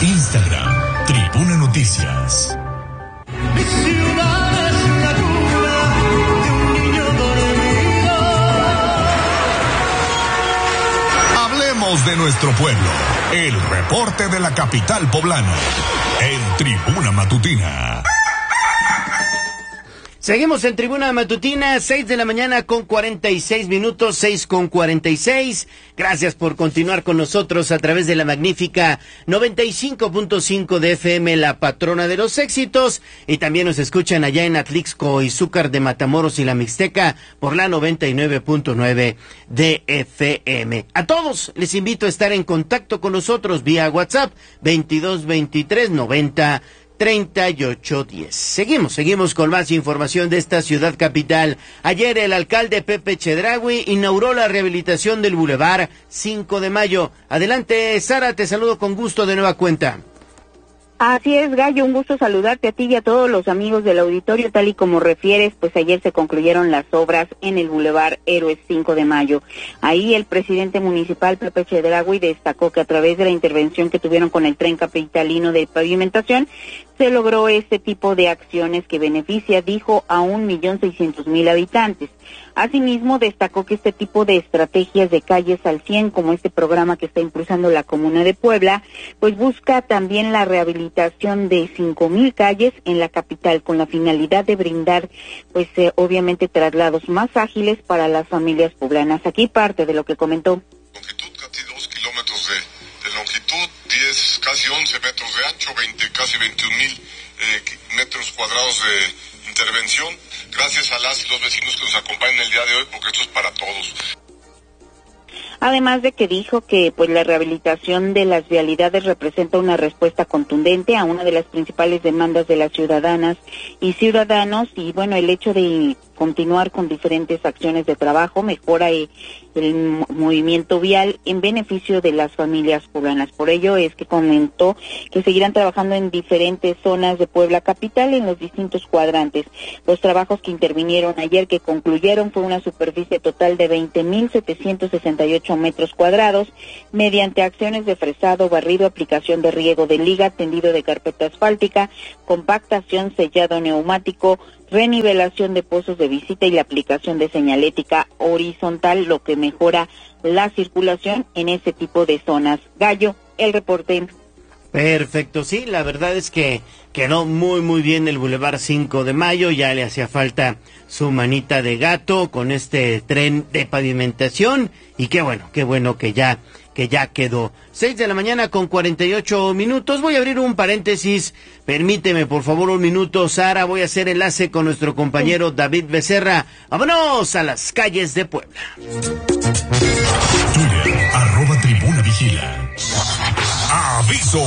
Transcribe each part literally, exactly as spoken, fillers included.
Instagram, Tribuna Noticias. Mi ciudad es la cuna de un niño dormido. Hablemos de nuestro pueblo. El reporte de la capital poblana. En Tribuna Matutina. Seguimos en Tribuna Matutina, seis de la mañana con cuarenta y seis minutos, seis con cuarenta y seis. Gracias por continuar con nosotros a través de la magnífica noventa y cinco punto cinco de F M, la patrona de los éxitos. Y también nos escuchan allá en Atlixco, Izúcar de Matamoros y la Mixteca por la noventa y nueve punto nueve de F M. A todos les invito a estar en contacto con nosotros vía WhatsApp veintidós veintitrés noventa treinta y ocho diez. Seguimos, seguimos con más información de esta ciudad capital. Ayer el alcalde Pepe Chedraui inauguró la rehabilitación del Boulevard cinco de mayo. Adelante, Sara, te saludo con gusto de nueva cuenta. Así es, Gallo, un gusto saludarte a ti y a todos los amigos del auditorio. Tal y como refieres, pues ayer se concluyeron las obras en el Boulevard Héroes cinco de mayo. Ahí el presidente municipal, Pepe Chedraui, destacó que a través de la intervención que tuvieron con el tren capitalino de pavimentación, se logró este tipo de acciones que beneficia, dijo, a un millón seiscientos mil habitantes. Asimismo, destacó que este tipo de estrategias de calles al cien, como este programa que está impulsando la Comuna de Puebla, pues busca también la rehabilitación de cinco mil calles en la capital, con la finalidad de brindar, pues eh, obviamente, traslados más ágiles para las familias poblanas. Aquí parte de lo que comentó. Longitud casi dos kilómetros de, de longitud, diez, casi once metros de ancho, veinte, casi veintiún mil eh, metros cuadrados de intervención. Gracias a las y los vecinos que nos acompañan el día de hoy, porque esto es para todos. Además de que dijo que pues la rehabilitación de las vialidades representa una respuesta contundente a una de las principales demandas de las ciudadanas y ciudadanos, y bueno, el hecho de continuar con diferentes acciones de trabajo mejora el, el movimiento vial en beneficio de las familias poblanas. Por ello es que comentó que seguirán trabajando en diferentes zonas de Puebla capital en los distintos cuadrantes. Los trabajos que intervinieron ayer, que concluyeron, fue una superficie total de veinte mil setecientos sesenta y ocho metros cuadrados mediante acciones de fresado, barrido, aplicación de riego de liga, tendido de carpeta asfáltica, compactación, sellado neumático, renivelación de pozos de visita y la aplicación de señalética horizontal, lo que mejora la circulación en ese tipo de zonas. Gallo, el reporte. Perfecto, sí, la verdad es que quedó muy muy bien el Boulevard cinco de mayo, ya le hacía falta su manita de gato con este tren de pavimentación, y qué bueno, qué bueno que ya que ya quedó. Seis de la mañana con cuarenta y ocho minutos. Voy a abrir un paréntesis. Permíteme, por favor, un minuto, Sara. Voy a hacer enlace con nuestro compañero David Becerra. Vámonos a las calles de Puebla. Twitter, arroba Tribuna Vigila. ¡Aviso!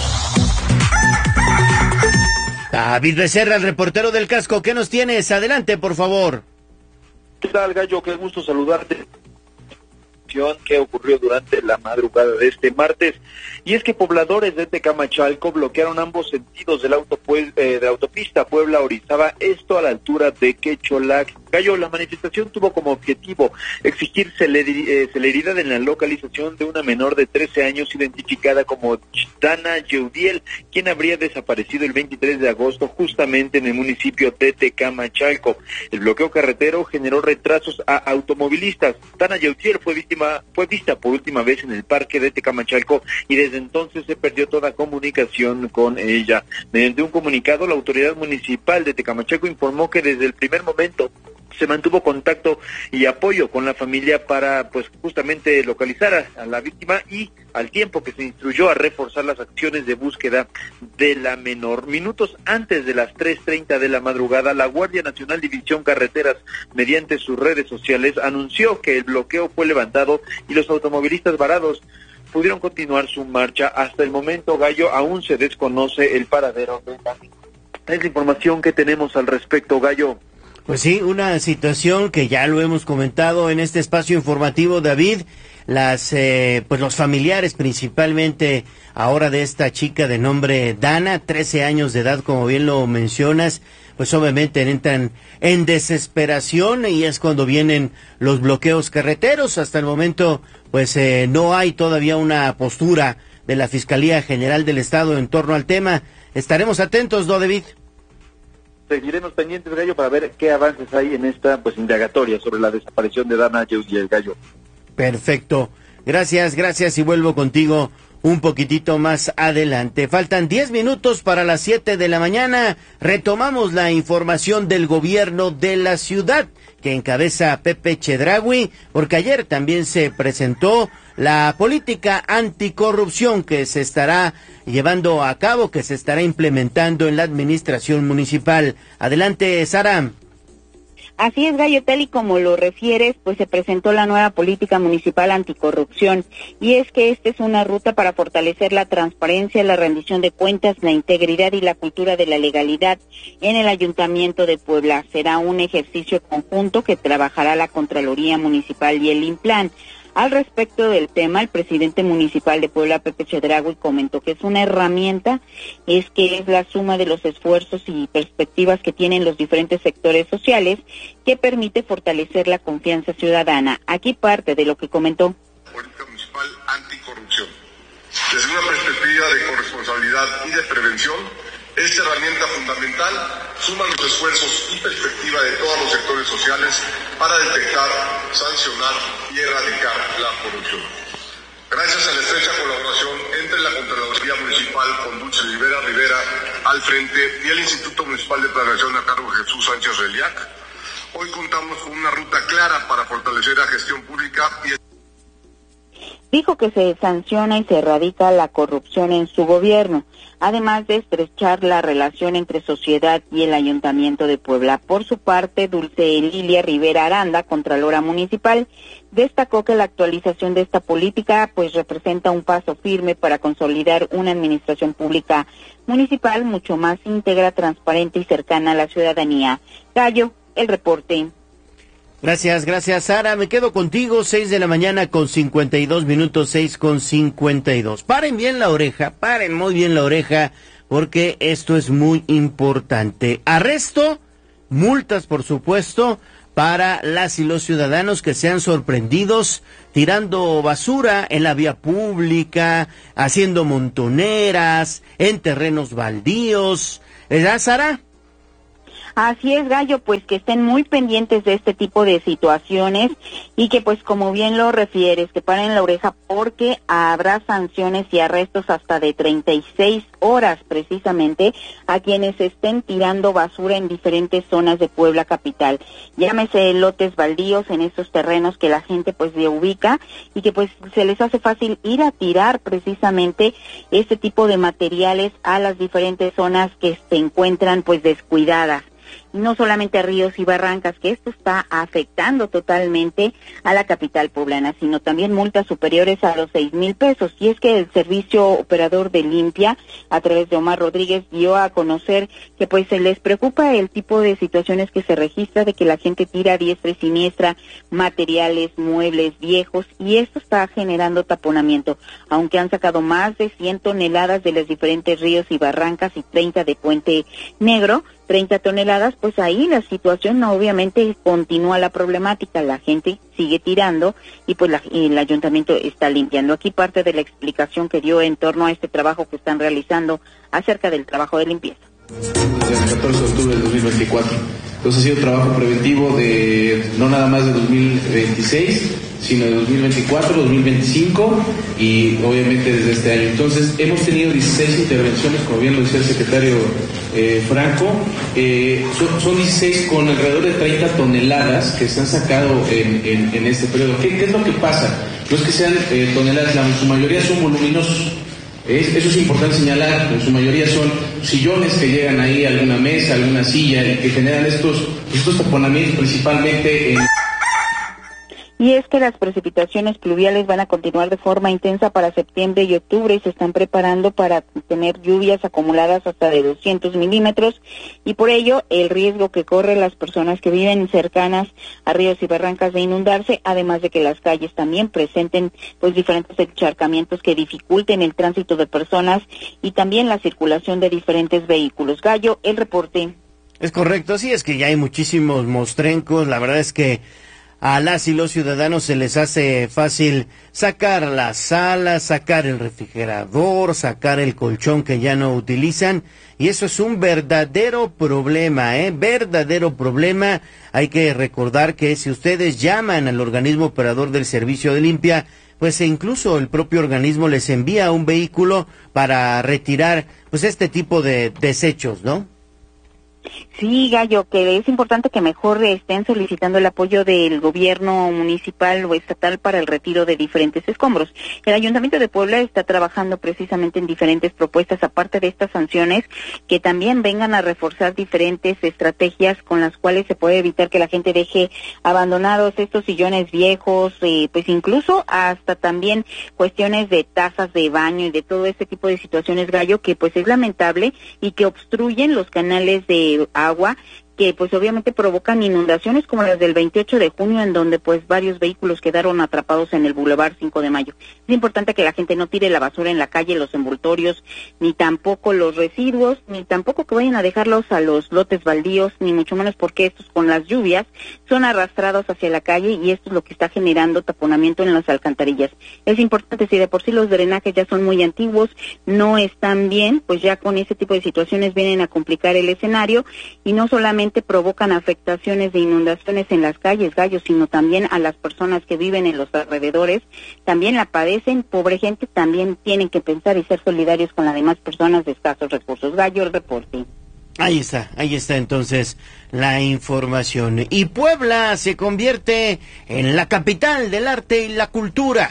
David Becerra, el reportero del casco. ¿Qué nos tienes? Adelante, por favor. ¿Qué tal, Gallo? Qué gusto saludarte. Que ocurrió durante la madrugada de este martes, y es que pobladores de Tecamachalco bloquearon ambos sentidos del auto, pues, eh, de autopista Puebla-Orizaba, esto a la altura de Quecholac. Gallo, la manifestación tuvo como objetivo exigir celeri, eh, celeridad en la localización de una menor de trece años identificada como Dana Yeudiel, quien habría desaparecido el veintitrés de agosto justamente en el municipio de Tecamachalco. El bloqueo carretero generó retrasos a automovilistas. Dana Yeudiel fue víctima fue vista por última vez en el parque de Tecamachalco y desde entonces se perdió toda comunicación con ella. Mediante un comunicado, la autoridad municipal de Tecamachalco informó que desde el primer momento se mantuvo contacto y apoyo con la familia para, pues, justamente localizar a, a la víctima, y al tiempo que se instruyó a reforzar las acciones de búsqueda de la menor. Minutos antes de las tres treinta de la madrugada, la Guardia Nacional División Carreteras, mediante sus redes sociales, anunció que el bloqueo fue levantado y los automovilistas varados pudieron continuar su marcha. Hasta el momento, Gallo, aún se desconoce el paradero de la misma. Es la información que tenemos al respecto, Gallo. Pues sí, una situación que ya lo hemos comentado en este espacio informativo, David. Las, eh, pues los familiares principalmente ahora de esta chica de nombre Dana, trece años de edad, como bien lo mencionas, pues obviamente entran en desesperación, y es cuando vienen los bloqueos carreteros. Hasta el momento, pues eh, no hay todavía una postura de la Fiscalía General del Estado en torno al tema. Estaremos atentos, ¿no, David? Seguiremos pendientes, Gallo, para ver qué avances hay en esta pues indagatoria sobre la desaparición de Dana y el Gallo. Perfecto. Gracias, gracias y vuelvo contigo un poquitito más adelante. Faltan diez minutos para las siete de la mañana. Retomamos la información del gobierno de la ciudad que encabeza Pepe Chedraui, porque ayer también se presentó la política anticorrupción que se estará llevando a cabo, que se estará implementando en la administración municipal. Adelante, Sara. Así es, Gallo, tal y como lo refieres, pues se presentó la nueva política municipal anticorrupción, y es que esta es una ruta para fortalecer la transparencia, la rendición de cuentas, la integridad y la cultura de la legalidad en el Ayuntamiento de Puebla. Será un ejercicio conjunto que trabajará la Contraloría Municipal y el INPLAN. Al respecto del tema, el presidente municipal de Puebla, Pepe Chedraui, comentó que es una herramienta, es que es la suma de los esfuerzos y perspectivas que tienen los diferentes sectores sociales que permite fortalecer la confianza ciudadana. Aquí parte de lo que comentó. Política municipal anticorrupción. Desde una perspectiva de corresponsabilidad y de prevención, esta herramienta fundamental suma los esfuerzos y perspectiva de todos los sectores sociales para detectar, sancionar y erradicar la corrupción. Gracias a la estrecha colaboración entre la Contraloría Municipal con Dulce Rivera Rivera al frente y el Instituto Municipal de Planeación a cargo de Jesús Sánchez Reliac, hoy contamos con una ruta clara para fortalecer la gestión pública y el... Dijo que se sanciona y se erradica la corrupción en su gobierno, además de estrechar la relación entre sociedad y el Ayuntamiento de Puebla. Por su parte, Dulce Lilia Rivera Aranda, Contralora Municipal, destacó que la actualización de esta política pues representa un paso firme para consolidar una administración pública municipal mucho más íntegra, transparente y cercana a la ciudadanía. Gallo, el reporte. Gracias, gracias, Sara. Me quedo contigo, seis de la mañana con cincuenta y dos minutos, seis con cincuenta y dos. Paren bien la oreja, paren muy bien la oreja, porque esto es muy importante. Arresto, multas, por supuesto, para las y los ciudadanos que sean sorprendidos tirando basura en la vía pública, haciendo montoneras, en terrenos baldíos. ¿Verdad, Sara? Así es, Gallo, pues que estén muy pendientes de este tipo de situaciones y que pues como bien lo refieres, que paren la oreja porque habrá sanciones y arrestos hasta de treinta y seis horas precisamente a quienes estén tirando basura en diferentes zonas de Puebla capital. Llámese lotes baldíos en esos terrenos que la gente pues se ubica y que pues se les hace fácil ir a tirar precisamente este tipo de materiales a las diferentes zonas que se encuentran pues descuidadas. No solamente a ríos y barrancas, que esto está afectando totalmente a la capital poblana, sino también multas superiores a los seis mil pesos. Y es que el servicio operador de limpia, a través de Omar Rodríguez, dio a conocer que pues se les preocupa el tipo de situaciones que se registra de que la gente tira a diestra y siniestra materiales, muebles viejos, y esto está generando taponamiento. Aunque han sacado más de cien toneladas de los diferentes ríos y barrancas y treinta de Puente Negro, treinta toneladas, pues ahí la situación no, obviamente continúa la problemática, la gente sigue tirando y pues la, el ayuntamiento está limpiando. Aquí parte de la explicación que dio en torno a este trabajo que están realizando acerca del trabajo de limpieza. Desde el catorce de octubre del dos mil veinticuatro. Entonces ha sido un trabajo preventivo de no nada más de dos mil veintiséis, sino de dos mil veinticuatro, dos mil veinticinco y obviamente desde este año. Entonces hemos tenido dieciséis intervenciones, como bien lo decía el secretario eh, Franco, eh, son, son dieciséis con alrededor de treinta toneladas que se han sacado en, en, en este periodo. ¿Qué, ¿Qué es lo que pasa? No es que sean eh, toneladas, la su mayoría son voluminosos. Es, eso es importante señalar, en su mayoría son sillones que llegan ahí a alguna mesa, alguna silla y que generan estos, estos taponamientos principalmente en... Y es que las precipitaciones pluviales van a continuar de forma intensa para septiembre y octubre y se están preparando para tener lluvias acumuladas hasta de doscientos milímetros y por ello el riesgo que corren las personas que viven cercanas a ríos y barrancas de inundarse, además de que las calles también presenten pues diferentes encharcamientos que dificulten el tránsito de personas y también la circulación de diferentes vehículos. Gallo, el reporte. Es correcto, sí, es que ya hay muchísimos mostrencos, la verdad es que a las y los ciudadanos se les hace fácil sacar la sala, sacar el refrigerador, sacar el colchón que ya no utilizan, y eso es un verdadero problema, ¿eh? Verdadero problema. Hay que recordar que si ustedes llaman al organismo operador del servicio de limpia, pues incluso el propio organismo les envía un vehículo para retirar pues este tipo de desechos, ¿no? Sí, Gallo, que es importante que mejor estén solicitando el apoyo del gobierno municipal o estatal para el retiro de diferentes escombros. El Ayuntamiento de Puebla está trabajando precisamente en diferentes propuestas, aparte de estas sanciones, que también vengan a reforzar diferentes estrategias con las cuales se puede evitar que la gente deje abandonados estos sillones viejos, eh, pues incluso hasta también cuestiones de tazas de baño y de todo este tipo de situaciones, Gallo, que pues es lamentable y que obstruyen los canales de agua, que pues obviamente provocan inundaciones como las del veintiocho de junio, en donde pues varios vehículos quedaron atrapados en el Boulevard cinco de mayo. Es importante que la gente no tire la basura en la calle, los envoltorios, ni tampoco los residuos, ni tampoco que vayan a dejarlos a los lotes baldíos, ni mucho menos porque estos con las lluvias son arrastrados hacia la calle y esto es lo que está generando taponamiento en las alcantarillas. Es importante, si de por sí los drenajes ya son muy antiguos, no están bien, pues ya con ese tipo de situaciones vienen a complicar el escenario y no solamente provocan afectaciones de inundaciones en las calles, Gallo, sino también a las personas que viven en los alrededores, también la padecen. Pobre gente, también tienen que pensar y ser solidarios con las demás personas de escasos recursos. Gallo, el reporte. Ahí está, ahí está entonces la información. Y Puebla se convierte en la capital del arte y la cultura.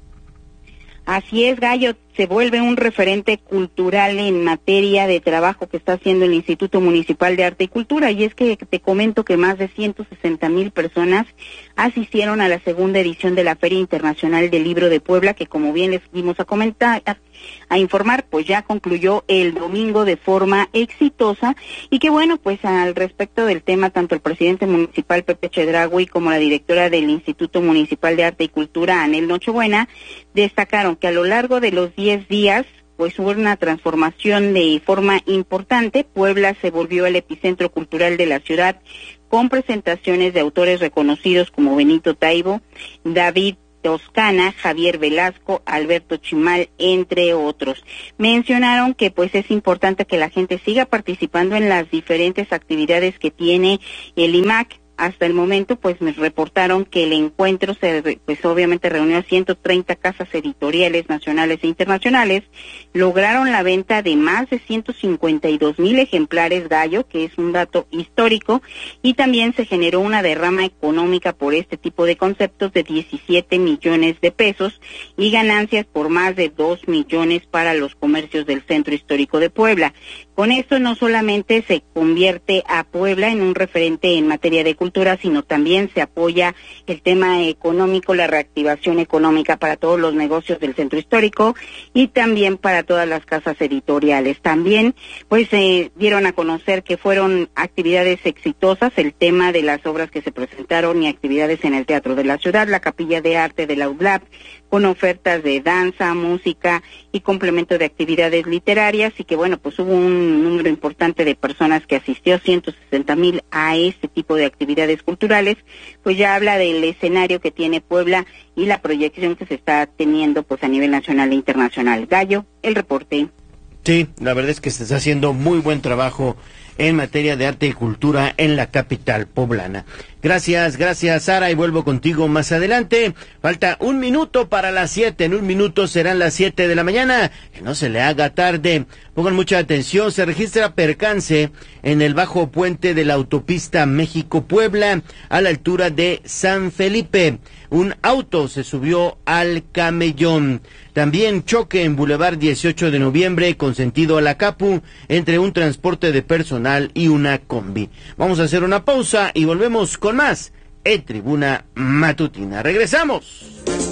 Así es, Gallo, se vuelve un referente cultural en materia de trabajo que está haciendo el Instituto Municipal de Arte y Cultura, y es que te comento que más de ciento sesenta mil personas asistieron a la segunda edición de la Feria Internacional del Libro de Puebla, que como bien les dimos a comentar, a informar, pues ya concluyó el domingo de forma exitosa, y que bueno, pues al respecto del tema, tanto el presidente municipal Pepe Chedraui como la directora del Instituto Municipal de Arte y Cultura, Anel Nochebuena, destacaron que a lo largo de los diez días, pues hubo una transformación de forma importante. Puebla se volvió el epicentro cultural de la ciudad, con presentaciones de autores reconocidos como Benito Taibo, David Toscana, Javier Velasco, Alberto Chimal, entre otros. Mencionaron que pues es importante que la gente siga participando en las diferentes actividades que tiene el I M A C. Hasta el momento, pues me reportaron que el encuentro se, pues obviamente reunió a ciento treinta casas editoriales nacionales e internacionales, lograron la venta de más de ciento cincuenta y dos mil ejemplares, Gallo, que es un dato histórico, y también se generó una derrama económica por este tipo de conceptos de diecisiete millones de pesos y ganancias por más de dos millones para los comercios del centro histórico de Puebla. Con esto no solamente se convierte a Puebla en un referente en materia de cultura, sino también se apoya el tema económico, la reactivación económica para todos los negocios del centro histórico y también para todas las casas editoriales. También pues se eh, dieron a conocer que fueron actividades exitosas el tema de las obras que se presentaron y actividades en el Teatro de la Ciudad, la Capilla de Arte de la U D L A P, con ofertas de danza, música y complemento de actividades literarias, y que bueno, pues hubo un número importante de personas que asistió, ciento sesenta mil, a este tipo de actividades culturales. Pues ya habla del escenario que tiene Puebla y la proyección que se está teniendo pues a nivel nacional e internacional. Gallo, el reporte. Sí, la verdad es que se está haciendo muy buen trabajo en materia de arte y cultura en la capital poblana. Gracias, gracias Sara, y vuelvo contigo más adelante. Falta un minuto para las siete, en un minuto serán las siete de la mañana, que no se le haga tarde. Pongan mucha atención, se registra percance en el bajo puente de la autopista México-Puebla, a la altura de San Felipe. Un auto se subió al camellón. También choque en Boulevard dieciocho de noviembre con sentido a la Capu entre un transporte de personal y una combi. Vamos a hacer una pausa y volvemos con más en Tribuna Matutina. Regresamos.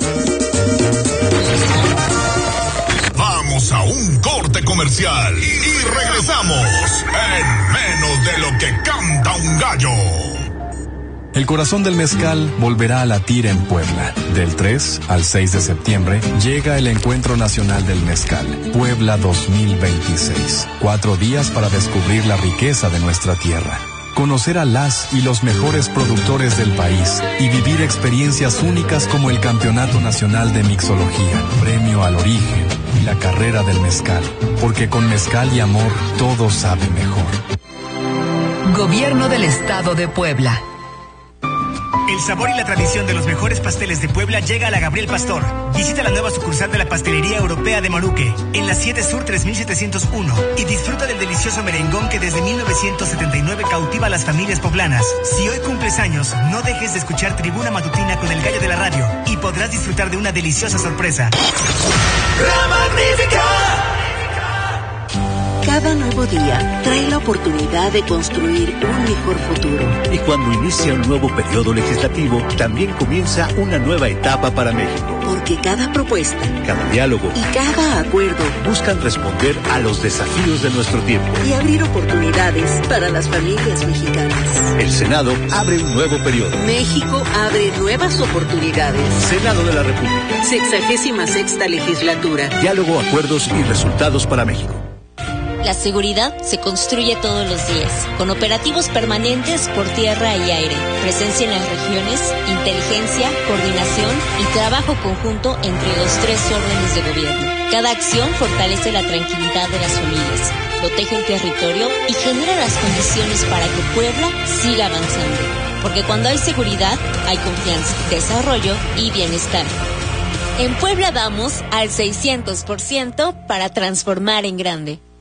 Vamos a un corte comercial y regresamos en menos de lo que canta un gallo. El corazón del mezcal volverá a latir en Puebla. Del tres al seis de septiembre llega el Encuentro Nacional del Mezcal, Puebla dos mil veintiséis. Cuatro días para descubrir la riqueza de nuestra tierra. conocer a las y los mejores productores del país y vivir experiencias únicas como el Campeonato Nacional de Mixología, Premio al Origen y la carrera del mezcal, porque con mezcal y amor todo sabe mejor. Gobierno del Estado de Puebla. El sabor y la tradición de los mejores pasteles de Puebla llega a la Gabriel Pastor. Visita la nueva sucursal de la Pastelería Europea de Moruque, en la siete Sur tres mil setecientos uno, y disfruta del delicioso merengón que desde mil novecientos setenta y nueve cautiva a las familias poblanas. Si hoy cumples años, no dejes de escuchar Tribuna Matutina con el gallo de la radio y podrás disfrutar de una deliciosa sorpresa. La Magnífica. Cada nuevo día trae la oportunidad de construir un mejor futuro. Y cuando inicia un nuevo periodo legislativo, también comienza una nueva etapa para México. Porque cada propuesta, cada diálogo y cada acuerdo buscan responder a los desafíos de nuestro tiempo y abrir oportunidades para las familias mexicanas. El Senado abre un nuevo periodo. México abre nuevas oportunidades. Senado de la República. Sexagésima sexta legislatura. Diálogo, acuerdos y resultados para México. La seguridad se construye todos los días, con operativos permanentes por tierra y aire, presencia en las regiones, inteligencia, coordinación y trabajo conjunto entre los tres órdenes de gobierno. Cada acción fortalece la tranquilidad de las familias, protege el territorio y genera las condiciones para que Puebla siga avanzando. Porque cuando hay seguridad, hay confianza, desarrollo y bienestar. En Puebla vamos al seiscientos por ciento para transformar en grande.